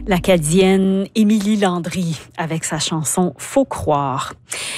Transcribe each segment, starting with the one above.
L'Acadienne Émilie Landry avec sa chanson « Faut croire ».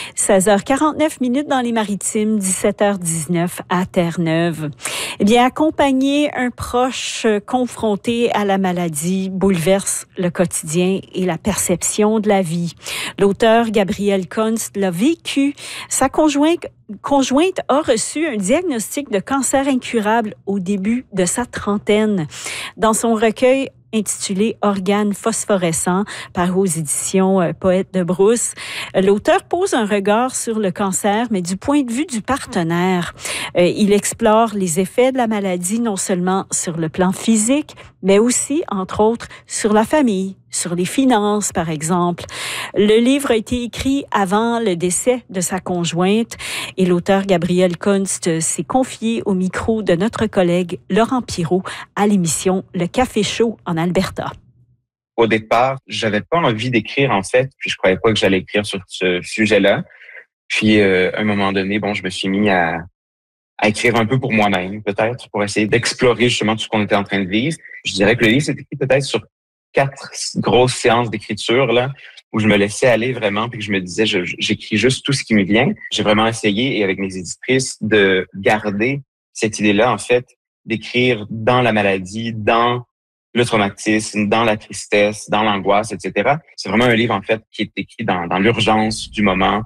16h49 dans les Maritimes, 17h19 à Terre-Neuve. Eh bien, accompagner un proche confronté à la maladie bouleverse le quotidien et la perception de la vie. L'auteur Gabrielle Kunst l'a vécu. Sa conjointe a reçu un diagnostic de cancer incurable au début de sa trentaine. Dans son recueil intitulé « Organes phosphorescents » paru aux éditions Poète de Brousse, l'auteur pose un regard sur le cancer, mais du point de vue du partenaire. Il explore les effets de la maladie non seulement sur le plan physique, mais aussi, entre autres, sur la famille, sur les finances, par exemple. Le livre a été écrit avant le décès de sa conjointe et l'auteur Gabrielle Kunst s'est confié au micro de notre collègue Laurent Pirot à l'émission Le Café Chaud en Alberta. Au départ, j'avais pas envie d'écrire, en fait, puis je croyais pas que j'allais écrire sur ce sujet-là. Puis, à un moment donné, je me suis mis à écrire un peu pour moi-même, peut-être, pour essayer d'explorer justement tout ce qu'on était en train de vivre. Je dirais que le livre s'est écrit peut-être sur 4 grosses séances d'écriture, là, où je me laissais aller vraiment, puis que je me disais, j'écris juste tout ce qui me vient. J'ai vraiment essayé, et avec mes éditrices, de garder cette idée-là, en fait, d'écrire dans la maladie, dans le traumatisme, dans la tristesse, dans l'angoisse, etc. C'est vraiment un livre, en fait, qui est écrit dans l'urgence du moment.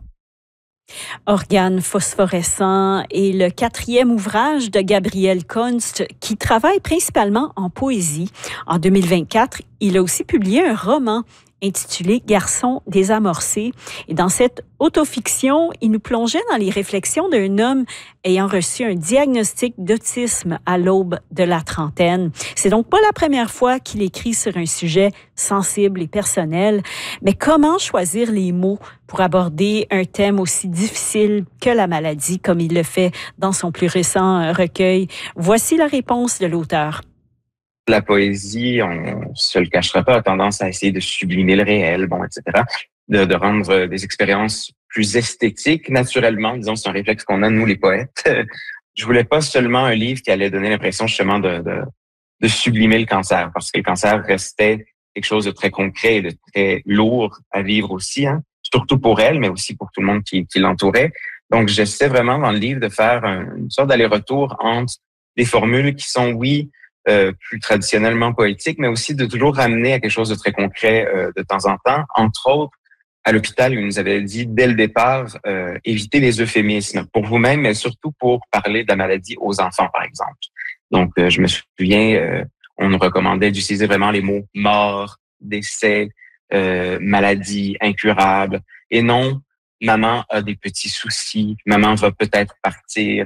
Organes phosphorescents est le 4e ouvrage de Gabrielle Kunst qui travaille principalement en poésie. En 2024, il a aussi publié un roman intitulé « Garçon désamorcé ». Et dans cette autofiction, il nous plongeait dans les réflexions d'un homme ayant reçu un diagnostic d'autisme à l'aube de la trentaine. C'est donc pas la première fois qu'il écrit sur un sujet sensible et personnel, mais comment choisir les mots pour aborder un thème aussi difficile que la maladie, comme il le fait dans son plus récent recueil? Voici la réponse de l'auteur. La poésie, on se le cachera pas, a tendance à essayer de sublimer le réel, etc., de rendre des expériences plus esthétiques. Naturellement, disons, c'est un réflexe qu'on a, nous, les poètes. Je voulais pas seulement un livre qui allait donner l'impression, justement, de sublimer le cancer, parce que le cancer restait quelque chose de très concret et de très lourd à vivre aussi, hein, surtout pour elle, mais aussi pour tout le monde qui l'entourait. Donc, j'essaie vraiment, dans le livre, de faire une sorte d'aller-retour entre des formules qui sont, oui, plus traditionnellement poétique, mais aussi de toujours ramener à quelque chose de très concret de temps en temps. Entre autres, à l'hôpital, il nous avait dit dès le départ, évitez les euphémismes pour vous-même, mais surtout pour parler de la maladie aux enfants, par exemple. Donc, je me souviens, on nous recommandait d'utiliser vraiment les mots mort, décès, maladie, incurable, et non maman a des petits soucis, maman va peut-être partir.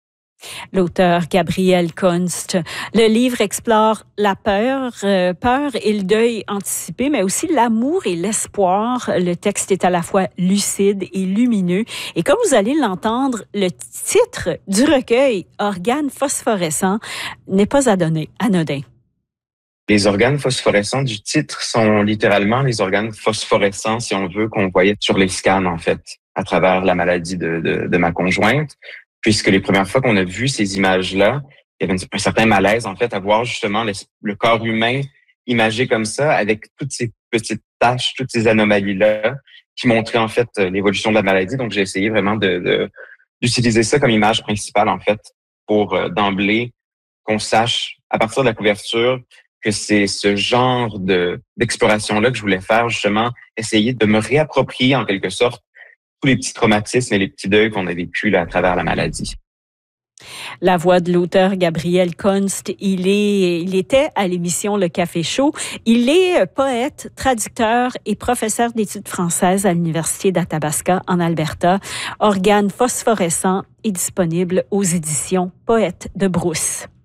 L'auteur Gabrielle Kunst. Le livre explore la peur et le deuil anticipé, mais aussi l'amour et l'espoir. Le texte est à la fois lucide et lumineux. Et comme vous allez l'entendre, le titre du recueil, Organes phosphorescents, n'est pas anodin. Les organes phosphorescents du titre sont littéralement les organes phosphorescents, si on veut, qu'on voyait sur les scans, en fait, à travers la maladie de ma conjointe. Puisque les premières fois qu'on a vu ces images-là, il y avait un certain malaise, en fait, à voir justement le corps humain imagé comme ça, avec toutes ces petites taches, toutes ces anomalies-là, qui montraient, en fait, l'évolution de la maladie. Donc, j'ai essayé vraiment d'utiliser ça comme image principale, en fait, pour d'emblée qu'on sache, à partir de la couverture, que c'est ce genre d'exploration-là que je voulais faire, justement, essayer de me réapproprier, en quelque sorte, tous les petits traumatismes et les petits deuils qu'on a vécus là, à travers la maladie. La voix de l'auteur Gabrielle Kunst, il était à l'émission Le Café Chaud. Il est poète, traducteur et professeur d'études françaises à l'Université d'Athabasca en Alberta. Organes phosphorescents est disponible aux éditions Poète de Brousse.